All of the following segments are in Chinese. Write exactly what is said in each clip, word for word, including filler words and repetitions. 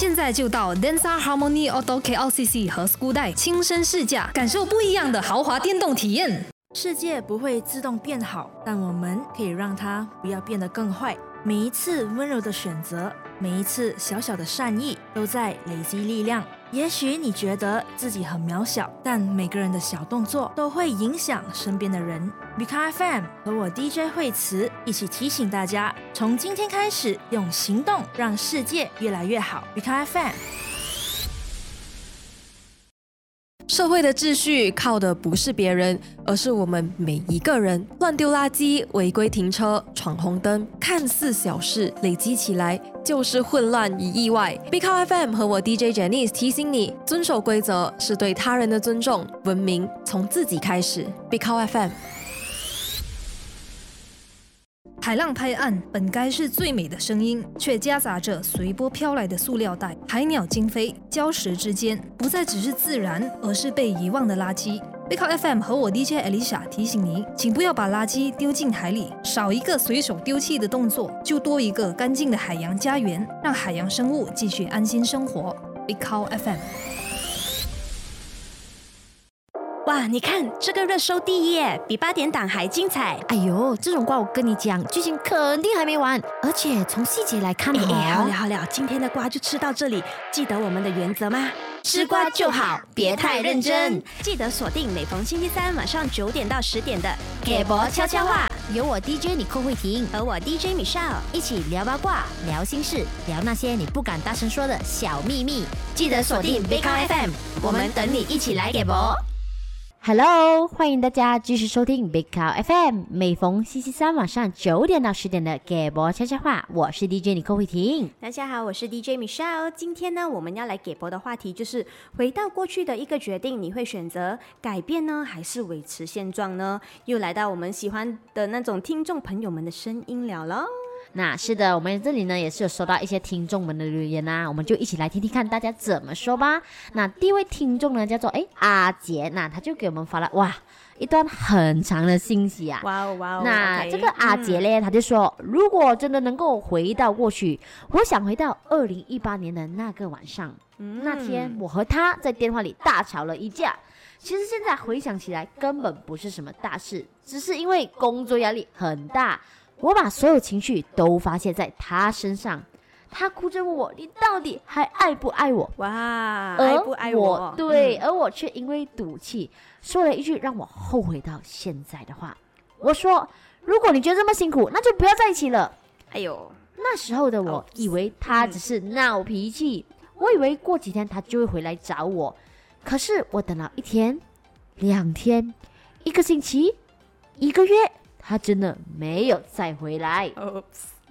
现在就到 Denza Harmony Auto K L C C 和 Skudai 亲身试驾，感受不一样的豪华电动体验。 世界不会自动变好，但我们可以让它不要变得更坏。每一次温柔的选择，每一次小小的善意，都在累积力量。也许你觉得自己很渺小，但每个人的小动作都会影响身边的人。B K F M 和我 D J 惠慈一起提醒大家，从今天开始，用行动让世界越来越好。B K F M。 社会的秩序靠的不是别人，而是我们每一个人。乱丢垃圾、违规停车、闯红灯，看似小事，累积起来就是混乱与意外。B K F M 和我 D J Janice 提醒你，遵守规则是对他人的尊重，文明从自己开始。B K F M。 海浪拍岸本该是最美的声音，却夹杂着随波飘来的塑料袋、海鸟惊飞，礁石之间不再只是自然，而是被遗忘的垃圾。B K F M 和我 D J Alicia 提醒您，请不要把垃圾丢进海里，少一个随手丢弃的动作，就多一个干净的海洋家园，让海洋生物继续安心生活。B K F M。 哇，你看这个热搜第一耶，比八点档还精彩。 哎呦，这种瓜我跟你讲，剧情肯定还没完，而且从细节来看， 哎，好了好了，今天的瓜就吃到这里。记得我们的原则吗？吃瓜就好，别太认真。记得锁定每逢星期三晚上九点到十点的《给博悄悄话》， 有我 D J 你寇慧婷和我 D J Michelle 一起聊八卦、聊心事、聊那些你不敢大声说的小秘密。 记得锁定 B K F M， 我们等你一起来给博。 Hello， 欢迎大家继续收听 B K F M， 每逢星期三晚上九点到十点的给博悄悄话，我是 D J 李寇慧婷。 大家好，我是 D J Michelle。今天呢，我们要来给博的话题就是回到过去的一个决定，你会选择改变呢，还是维持现状呢？又来到我们喜欢的那种听众朋友们的声音了咯。 那是的，我们这里呢也是有收到一些听众们的留言啊，我们就一起来听听看大家怎么说吧。那第一位听众呢叫做哎阿杰，那他就给我们发了哇一段很长的信息啊。 哇哦哇哦。 那 okay, 这个阿杰呢、嗯、他就说，如果真的能够回到过去，我想回到二零一八年的那个晚上、嗯、那天我和他在电话里大吵了一架。其实现在回想起来根本不是什么大事，只是因为工作压力很大，我把所有情绪都发泄在他身上，他哭着问我，你到底还爱不爱我？ 哇，爱不爱我？ 对、嗯，而我却因为赌气说了一句让我后悔到现在的话。我说，如果你觉得这么辛苦，那就不要在一起了。 哎呦， 那时候的我以为他只是闹脾气、嗯、我以为过几天他就会回来找我，可是我等了一天、两天、一个星期、一个月，他真的没有再回来。 Oops,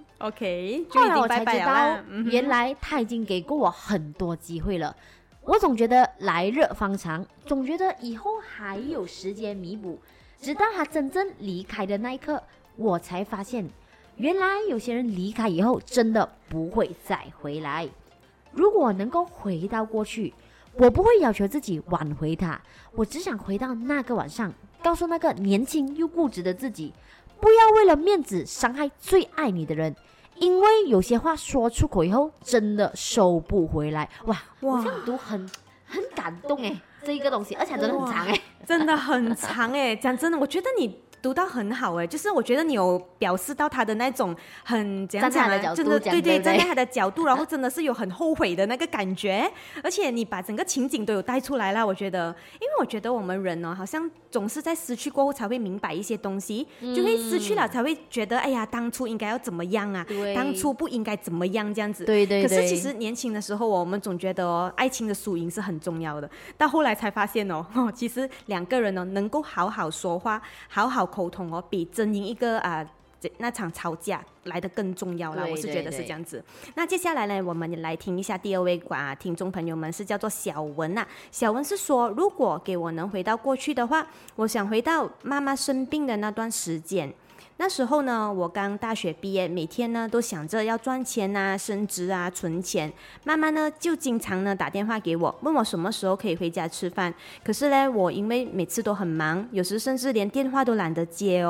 OK， 后来我才知道，原来他已经给过我很多机会了。我总觉得来日方长，总觉得以后还有时间弥补。直到他真正离开的那一刻，我才发现，原来有些人离开以后真的不会再回来。如果能够回到过去，我不会要求自己挽回他，我只想回到那个晚上，告诉那个年轻又固执的自己，不要为了面子伤害最爱你的人，因为有些话说出口以后真的收不回来。哇，哇我这样读很很感动哎，这一个东西，而且真的很长哎， 真的很长哎。讲真的，我觉得你读到很好哎，就是我觉得你有表示到他的那种很怎样讲呢？真的对对，站在他的角度，然后真的是有很后悔的那个感觉，而且你把整个情景都有带出来了。我觉得，因为我觉得我们人呢，好像总是在失去过后才会明白一些东西，嗯、就会失去了才会觉得，哎呀，当初应该要怎么样啊？当初不应该怎么样这样子。 对对对。 可是其实年轻的时候，我们总觉得哦，爱情的输赢是很重要的。到后来才发现哦，哦其实两个人呢、哦，能够好好说话，好好沟通哦，比争赢一个啊、呃、那场吵架来得更重要啦。我是觉得是这样子。那接下来呢，我们来听一下第二位啊听众朋友们是叫做小文啊。小文是说，如果给我能回到过去的话，我想回到妈妈生病的那段时间。那时候呢，我刚大学毕业，每天呢都想着要赚钱啊、升职啊、存钱。妈妈呢就经常呢打电话给我，问我什么时候可以回家吃饭。可是呢，我因为每次都很忙，有时甚至连电话都懒得接哦。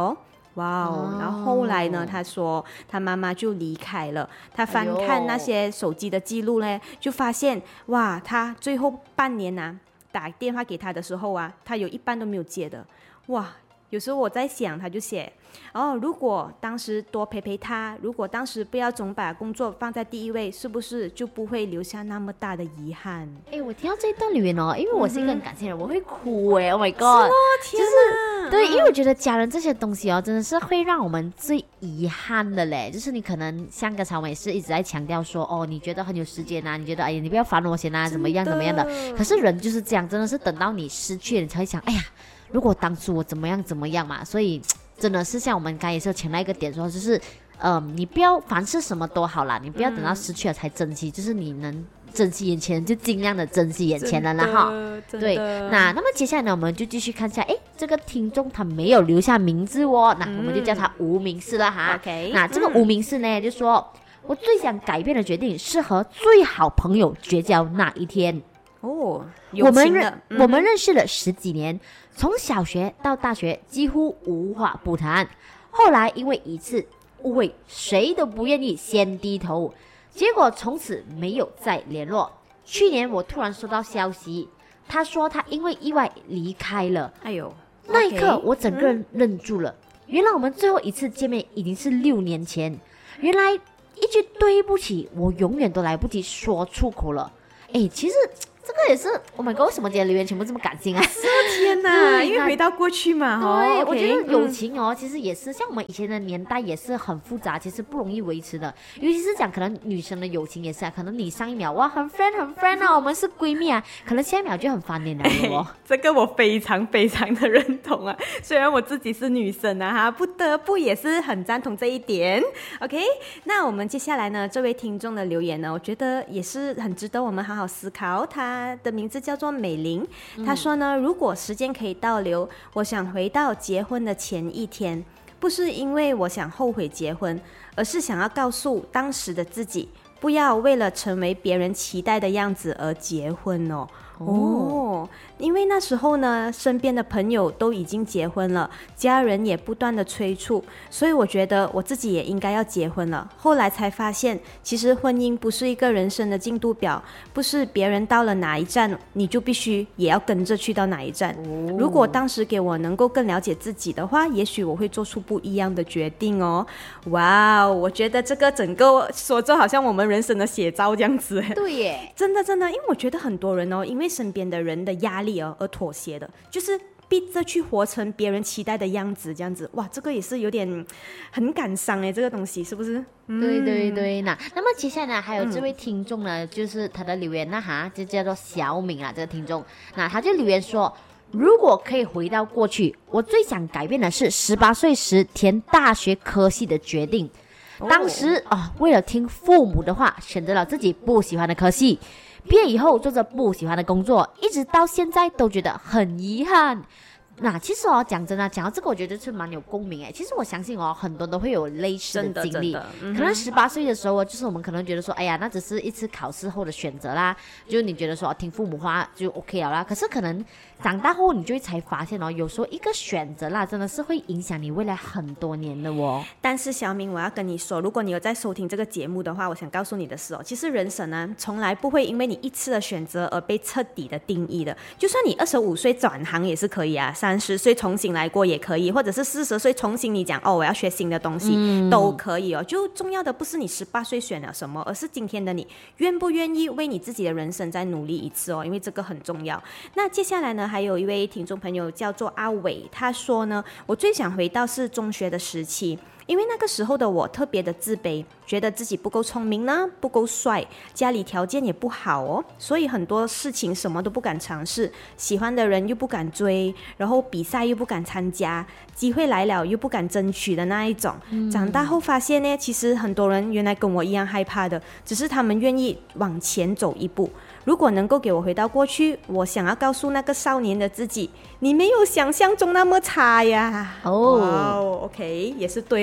哇哦！然后后来呢？他说他妈妈就离开了。他翻看那些手机的记录呢，就发现哇，他最后半年啊，打电话给他的时候啊，他有一半都没有接的。哇！有时候我在想，他就写哦，如果当时多陪陪他，如果当时不要总把工作放在第一位，是不是就不会留下那么大的遗憾？ 哎，我听到这一段留言哦，因为我是一个很感性的人，嗯、我会哭哎 ，Oh my god！ 天哪！就是对，因为我觉得家人这些东西哦，真的是会让我们最遗憾的嘞。就是你可能像刚才我们也是一直在强调说，哦，你觉得很有时间啊，你觉得哎呀，你不要烦我先啊，怎么样怎么样的。可是人就是这样，真的是等到你失去了，你才会想，哎呀。如果当初我怎么样怎么样嘛，所以真的是像我们刚才也是有强调一个点说，就是呃，你不要凡事什么都好啦，你不要等到失去了才珍惜，嗯、就是你能珍惜眼前就尽量的珍惜眼前人了哈。对，那那么接下来呢，我们就继续看一下，哎，这个听众他没有留下名字哦，那我们就叫他无名氏了哈。 OK， 那这个无名氏呢，就说我最想改变的决定是和最好朋友绝交那一天。 哦， 我们认、嗯、我们认识了十几年，从小学到大学几乎无话不谈。后来因为一次误会，谁都不愿意先低头，结果从此没有再联络。去年我突然收到消息，他说他因为意外离开了。 哎呦， 那一刻我整个人愣住了。嗯、原来我们最后一次见面已经是六年前。原来一句对不起，我永远都来不及说出口了。哎，其实。这个也是 ，Oh my god， 为什么今天留言全部这么感性啊？ 是天哪，因为回到过去嘛， 对， 哦、 我觉得 okay, 友情哦，嗯、其实也是像我们以前的年代也是很复杂，其实不容易维持的。尤其是讲可能女生的友情也是啊，可能你上一秒哇很 friend 很 friend 啊，我们是闺蜜啊，可能下一秒就很翻脸了哦。 这个我非常非常的认同啊，虽然我自己是女生啊哈，不得不也是很赞同这一点。OK， 那我们接下来呢，这位听众的留言呢，我觉得也是很值得我们好好思考。他的名字叫做美玲，他说呢，如果时间可以倒流，我想回到结婚的前一天，不是因为我想后悔结婚，而是想要告诉当时的自己，不要为了成为别人期待的样子而结婚哦。哦，因为那时候呢，身边的朋友都已经结婚了，家人也不断的催促，所以我觉得我自己也应该要结婚了。后来才发现，其实婚姻不是一个人生的进度表，不是别人到了哪一站，你就必须也要跟着去到哪一站。哦、如果当时给我能够更了解自己的话，也许我会做出不一样的决定哦。哇，我觉得这个整个说着好像我们人生的写照这样子。 对耶， 真的真的，因为我觉得很多人哦，因为身边的人的压力哦而妥协的，就是逼着去活成别人期待的样子，这样子，哇，这个也是有点很感伤哎，这个东西是不是？ 嗯、对对对，那那么接下来呢，还有这位听众呢，嗯、就是他的留言呢哈，就叫做小敏啊，这个听众，那他就留言说，如果可以回到过去，我最想改变的是十八岁时填大学科系的决定。当时啊、哦，为了听父母的话，选择了自己不喜欢的科系。毕业以后做着不喜欢的工作，一直到现在都觉得很遗憾。那其实哦，讲真的，讲到这个，我觉得是蛮有共鸣诶。其实我相信哦，很多人都会有类似的经历。嗯、可能十八岁的时候，就是我们可能觉得说，哎呀，那只是一次考试后的选择啦，就你觉得说、哦、听父母话就 OK 了啦。可是可能长大后，你就会才发现哦，有时候一个选择啦，真的是会影响你未来很多年的哦。 但是小敏，我要跟你说，如果你有在收听这个节目的话，我想告诉你的是哦，其实人生呢，从来不会因为你一次的选择而被彻底的定义的。就算你二十五岁转行也是可以啊，三十岁重新来过也可以，或者是四十岁重新你讲哦，我要学新的东西、嗯、都可以哦。就重要的不是你十八岁选了什么，而是今天的你愿不愿意为你自己的人生再努力一次哦，因为这个很重要。那接下来呢，还有一位听众朋友叫做阿伟，他说呢，我最想回到是中学的时期。因为那个时候的我特别的自卑，觉得自己不够聪明呢，不够帅，家里条件也不好哦，所以很多事情什么都不敢尝试，喜欢的人又不敢追，然后比赛又不敢参加，机会来了又不敢争取的那一种、嗯、长大后发现呢，其实很多人原来跟我一样害怕的，只是他们愿意往前走一步。如果能够给我回到过去，我想要告诉那个少年的自己，你没有想象中那么差呀。哦、oh. wow, OK， 也是对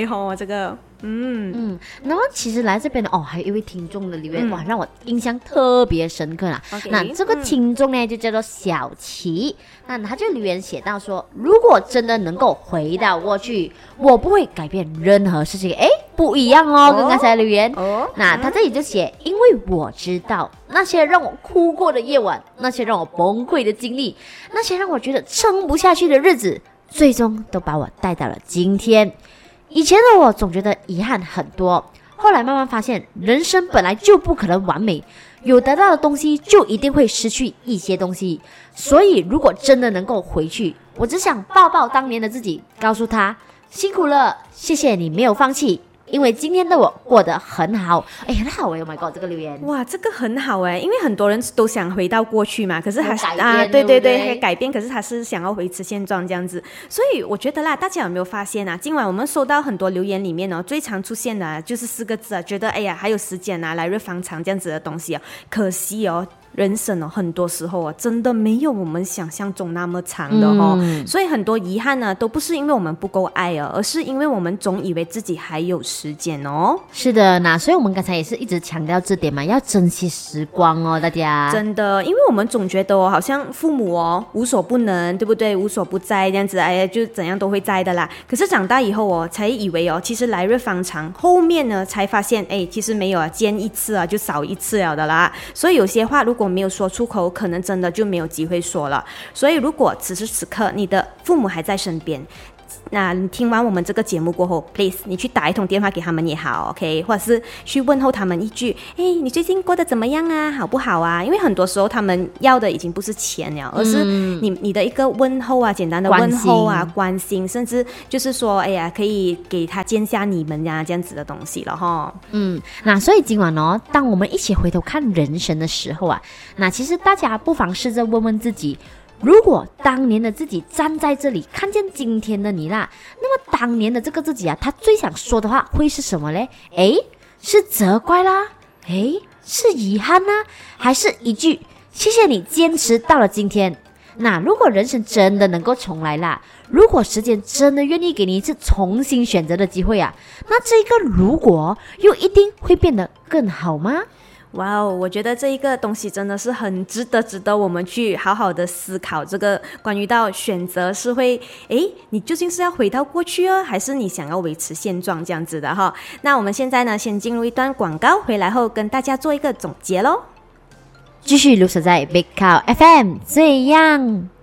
吼，这个。嗯嗯，那么其实来这边的哦，还有一位听众的留言、 嗯、 哇，让我印象特别深刻啊。 Okay, 那这个听众呢、嗯、就叫做小琪，那他就留言写到说，如果真的能够回到过去，我不会改变任何事情。哎，不一样哦，跟刚才的留言。哦，那他这里就写，因为我知道那些让我哭过的夜晚，那些让我崩溃的经历，那些让我觉得撑不下去的日子，最终都把我带到了今天。以前的我总觉得遗憾很多，后来慢慢发现，人生本来就不可能完美，有得到的东西就一定会失去一些东西。所以如果真的能够回去，我只想抱抱当年的自己，告诉他辛苦了，谢谢你没有放弃，因为今天的我过得很好。哎，很好哎 ，Oh my god， 这个留言， 哇，这个很好哎，因为很多人都想回到过去嘛，可是还是啊， 对对对， 对改变，可是他是想要维持现状这样子。所以我觉得啦，大家有没有发现啊？今晚我们收到很多留言里面哦，最常出现的、啊、就是四个字啊，觉得哎呀还有时间啊，来日方长这样子的东西哦。可惜哦。人生哦，很多时候哦，真的没有我们想象中那么长的哦，嗯、所以很多遗憾呢，都不是因为我们不够爱哦，而是因为我们总以为自己还有时间哦。 是的，那所以我们刚才也是一直强调这点嘛，要珍惜时光哦，大家。 真的，因为我们总觉得哦，好像父母哦无所不能，对不对？无所不在这样子，哎呀，就怎样都会在的啦。可是长大以后哦，才以为哦，其实来日方长，后面呢才发现，哎，其实没有啊，见一次啊就少一次了的啦。所以有些话如果没有说出口，可能真的就没有机会说了。所以如果此时此刻你的父母还在身边，那你听完我们这个节目过后 please 你去打一通电话给他们也好 OK， 或者是去问候他们一句，哎，你最近过得怎么样啊，好不好啊？因为很多时候他们要的已经不是钱了，而是你你的一个问候啊，简单的问候啊，关心，甚至就是说哎呀可以给他见下你们呀、啊、这样子的东西了哈。 嗯，那所以今晚哦，当我们一起回头看人生的时候啊，那其实大家不妨试着问问自己，如果当年的自己站在这里看见今天的你啦，那么当年的这个自己啊，他最想说的话会是什么嘞？诶，是责怪啦？诶，是遗憾呢？还是一句谢谢你坚持到了今天？那如果人生真的能够重来啦，如果时间真的愿意给你一次重新选择的机会啊，那这个如果又一定会变得更好吗？ 哇哦，我觉得这一个东西真的是很值得值得我们去好好的思考，这个关于到选择是会诶你究竟是要回到过去哦，还是你想要维持现状这样子的哈。那我们现在呢先进入一段广告，回来后跟大家做一个总结咯。 继续留守在 Big Cow F M 这样